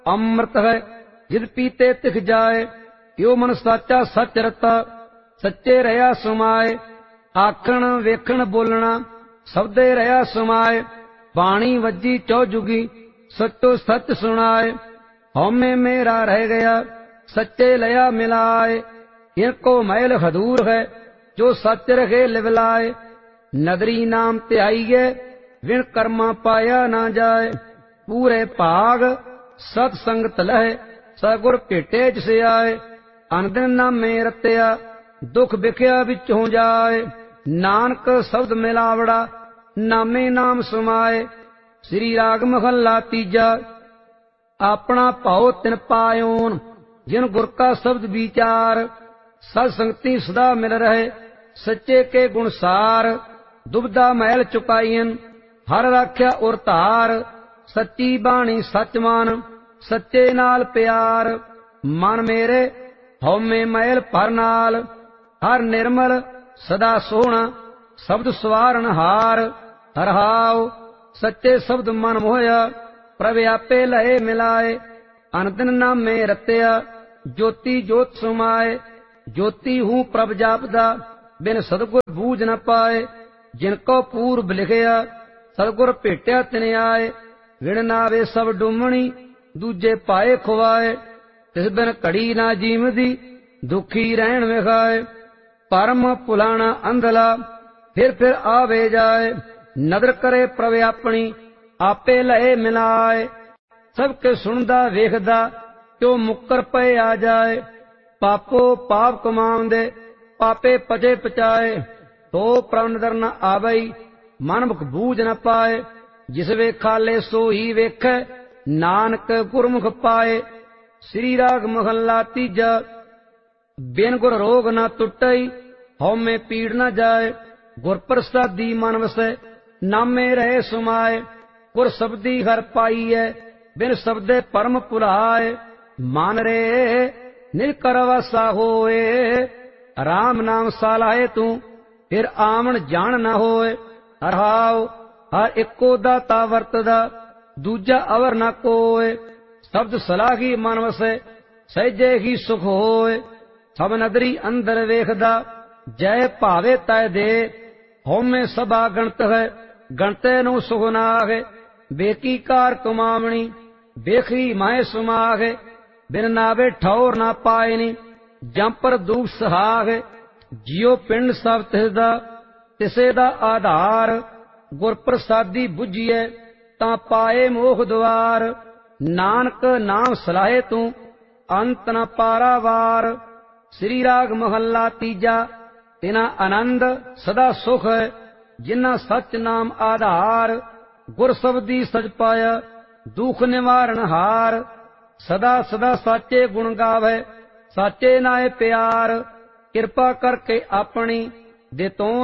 ਅੰਮ੍ਰਿਤ ਹੈ ਜਿਦ ਪੀਤੇ ਤਿਖ ਜਾਏ। ਇਉ ਮਨ ਸਾਚਾ ਸੱਚ ਰਤਾ ਸੱਚੇ ਰਹਾ ਸਮਾਏ। ਆਖਣ ਵੇਖਣ ਬੋਲਣਾ ਸਬਦੇ ਰਹਾ ਸਮਾਏ। ਬਾਣੀ ਵੱਜੀ ਚੌ ਜੁਗੀ ਸੱਚੋ ਸੱਚ ਸੁਣਾਏ। ਹਉਮੈ ਮੇਰਾ ਰਹਿ ਗਿਆ ਸੱਚੇ ਲਿਆ ਮਿਲਾਏ। ਇਨਕੋ ਮੈਲ ਹਦੂਰ ਹੈ ਜੋ ਸੱਚ ਰਖੇ ਲਿਵਲਾਏ। ਨਦਰੀ ਨਾਮ ਧਿਆਈਏ ਵਿਣ ਕਰਮਾ ਪਾਇਆ ਨਾ ਜਾਏ। ਪੂਰੇ ਭਾਗ ਸਤ ਸੰਗਤ ਲਹਿ ਸਗੁਰ ਭੇਟੇ ਜਿਸ ਆਏ। ਅਨਦਿਨ ਨਾਮੇ ਰਤਿਆ ਦੁਖ ਵਿਖਿਆ ਵਿੱਚੋਂ ਜਾਏ। ਨਾਨਕ ਸ਼ਬਦ ਮਿਲਾਵੜਾ ਨਾਮੇ ਨਾਮ ਸਮਾਏ। ਸ੍ਰੀ ਰਾਗ ਮਹੱਲਾ ਤੀਜਾ। ਆਪਣਾ ਭਾਉ ਤਿਨ ਪਾਇਓਨ ਜਿਨ ਗੁਰ ਕਾ ਸ਼ਬਦ ਵਿਚਾਰ। ਸਤ ਸੰਗਤੀ ਸਦਾ ਮਿਲ ਰਹੇ ਸੱਚੇ ਕੇ ਗੁਣ ਸਾਰ। ਦੁਬਦਾ ਮੈਲ ਚੁਕਾਈਨ ਹਰ ਰਾਖਿਆ ਉਰ ਧਾਰ। ਸੱਚੀ ਬਾਣੀ ਸੱਚ ਮਨ ਸੱਚੇ ਨਾਲ ਪਿਆਰ। ਮਨ ਮੇਰੇ ਹਉਮੈ ਮੈਲ ਭਰ ਨਾਲ ਹਰ ਨਿਰਮਲ ਸਦਾ ਸੋਹਣਾ ਸ਼ਬਦ ਸਵਾਰਨ ਹਾਰ। ਹਰਹਾਉ ਸੱਚੇ ਸ਼ਬਦ ਮਨ ਮੋਹਿਆ ਪ੍ਰਭ ਆਪੇ ਲਏ ਮਿਲਾਏ। ਅਨਦਿਨ ਨਾਮੇ ਰਤਿਆ ਜੋਤੀ ਜੋਤ ਸਮਾਏ। ਜੋਤੀ ਹੂੰ ਪ੍ਰਭ ਜਾਪਦਾ ਬਿਨ ਸਤਿਗੁਰ ਬੂਝ ਨ ਪਾਏ। ਜਿਨ ਕੋ ਪੂਰਬ ਲਿਖਿਆ ਸਤਿਗੁਰ ਭੇਟਿਆ ਤਿਨ ਆਏ। ਵਿਣ ਨਾਵੇ ਸਭ ਡੁੰਮਣੀ ਦੂਜੇ ਪਾਏ ਖੁਆਏ। ਤਿਸ ਬਿਨ ਘੜੀ ਨਾ ਜੀਵਦੀ ਦੁਖੀ ਰਹਿਣ ਵਿਖਾਏ। ਪਰਮ ਭੁਲਾਣਾ ਅੰਧਲਾ ਫਿਰ ਆਵੇ ਜਾਏ। ਨਦਰ ਕਰੇ ਪ੍ਰਭ ਆਪਣੀ ਆਪੇ ਲਏ ਮਿਲਾਏ। ਸਭ ਕੇ ਸੁਣਦਾ ਵੇਖਦਾ ਕਿਉ ਮੁੱਕਰ ਪਏ ਆ ਜਾਏ। ਪਾਪੋ ਪਾਪ ਕਮਾਉਂਦੇ ਪਾਪੇ ਪਚੇ ਪਚਾਏ। ਤੋ ਪ੍ਰਭ ਨਦਰ ਨ ਆਵਈ ਮਨ ਮੁਖ ਬੂਝ ਨ ਪਾਏ। ਜਿਸ ਵੇਖਾਲੇ ਸੋਈ ਵੇਖੈ ਨਾਨਕ ਗੁਰਮੁਖ ਪਾਏ। ਸ੍ਰੀ ਰਾਗ ਮਹੱਲਾ ਤੀਜਾ। ਬਿਨ ਗੁਰ ਰੋਗ ਨ ਟੁੱਟਈ ਹਉਮੈ ਪੀੜ ਨ ਜਾਏ। ਗੁਰ ਪ੍ਰਸਾਦੀ ਮਨ ਵਸੈ ਨਾਮੇ ਰਹੇ ਸਮਾਏ। ਗੁਰ ਸ਼ਬਦੀ ਹਰ ਪਾਈਐ ਬਿਨ ਸ਼ਬਦੇ ਪਰਮ ਭੁਲਾਏ। ਮਨ ਰੇ ਨਿਜ ਕਰ ਵਾਸਾ ਹੋਏ। ਰਾਮ ਨਾਮ ਸਾਲਾਏ ਤੂੰ ਫਿਰ ਆਵਣ ਜਾਣ ਨ ਹੋਏ। ਹਰਹਾਉ ਹਰ ਇੱਕੋ ਦਾਤਾ ਵਰਤਦਾ ਦੂਜਾ ਅਵਰ ਨ ਕੋਏ। ਸ਼ਬਦ ਸਲਾਹੀ ਮਨ ਵਸੈ ਸਹਿਜੇ ਹੀ ਸੁਖ ਹੋਏ। ਸਭ ਨਦਰੀ ਅੰਦਰ ਵੇਖਦਾ ਜੈ ਭਾਵੇ ਤੈ ਦੇ। ਹਉਮੈ ਸਭਾ ਗਣਤ ਹੈ ਗਣਤੇ ਨੂੰ ਸੁਖ ਨਾਗੇ। ਬੇਕੀ ਕਾਰ ਕਮਾਵਣੀ ਵੇਖੀ ਮਾਏ ਸੁਮਾਗੇ। ਬਿਨ ਨਾਵੇ ਠੌਰ ਨਾ ਪਾਇਨੀ ਜੰਪਰ ਦੂਖ ਸਹਾਗੇ। ਜਿਉ ਪਿੰਡ ਸਭ ਤਿਸਦਾ ਤਿਸੇ ਦਾ ਆਧਾਰ। ਗੁਰ ਪ੍ਰਸਾਦੀ ਬੁਝੀਐ ਤਾਂ ਪਾਏ ਮੋਖ ਦੁਆਰ। ਨਾਨਕ ਨਾਮ ਸਲਾਹੇ ਤੂੰ ਅੰਤ ਨ ਪਾਰਾਵਾਰ। ਸ੍ਰੀ ਰਾਗ ਮਹੱਲਾ ਤੀਜਾ। ਤਿਨਾ ਆਨੰਦ ਸਦਾ ਸੁਖ ਹੈ ਜਿਨ੍ਹਾਂ ਸੱਚ ਨਾਮ ਆਧਾਰ। ਗੁਰ ਸ਼ਬਦੀ ਸਚ ਪਾਇਆ ਦੁਖ ਨਿਵਾਰਨ ਹਾਰ। ਸਦਾ ਸਦਾ ਸਾਚੇ ਗੁਣ ਗਾਵੇ ਸਾਚੇ ਨਾਏ ਪਿਆਰ। ਕਿਰਪਾ ਕਰਕੇ ਆਪਣੀ ਦੇ ਤੋਂ